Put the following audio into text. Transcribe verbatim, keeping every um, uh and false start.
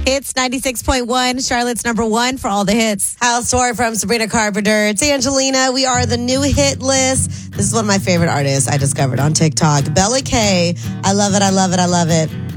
Hits ninety-six point one, Charlotte's number one for all the hits. House Tour from Sabrina Carpenter. It's Angelina. We are the new hit list. This is one of my favorite artists I discovered on TikTok. Bella K. I love it. I love it. I love it.